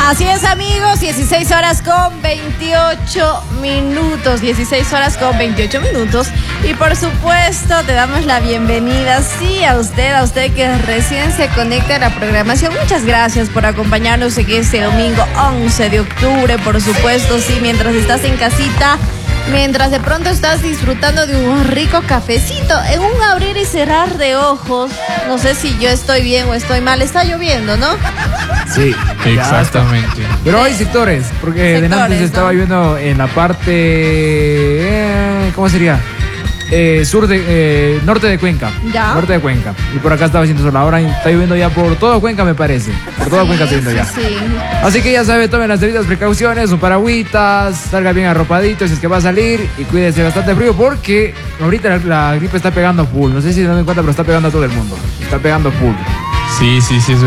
Así es, amigos, 16 horas con 28 minutos, 16 horas con 28 minutos. Y por supuesto, te damos la bienvenida, sí, a usted que recién se conecta a la programación. Muchas gracias por acompañarnos en este domingo 11 de octubre, por supuesto, sí, mientras estás en casita, mientras de pronto estás disfrutando de un rico cafecito, en un abrir y cerrar de ojos. No sé si yo estoy bien o estoy mal, está lloviendo, ¿no? Sí, exactamente. Pero hay sectores, porque delante se estaba viendo en la parte, ¿cómo sería? Norte de Cuenca. ¿Ya? Norte de Cuenca. Y por acá estaba haciendo sol. Ahora está lloviendo ya por todo Cuenca, me parece. Por toda Cuenca está lloviendo ya. Sí. Así que ya sabe, tomen las debidas precauciones, un paragüitas, salga bien arropadito si es que va a salir y cuídese bastante frío porque ahorita la gripe está pegando full. No sé si se dan cuenta, pero está pegando a todo el mundo. Está pegando full. Sí, es